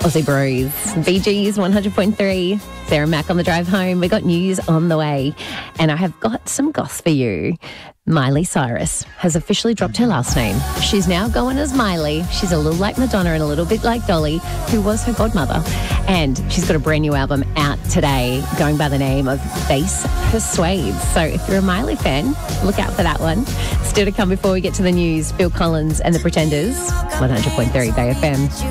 Aussie Bros. Bee Gees 100.3. Sarah Mack on the drive home. We got news on the way, and I have got some goss for you. Miley Cyrus has officially dropped her last name. She's now going as Miley. She's a little like Madonna and a little bit like Dolly, who was her godmother. And she's got a brand new album out today going by the name of Bass Persuades. So if you're a Miley fan, look out for that one. Still to come before we get to the news, Phil Collins and the Pretenders, 100.3 Bay FM.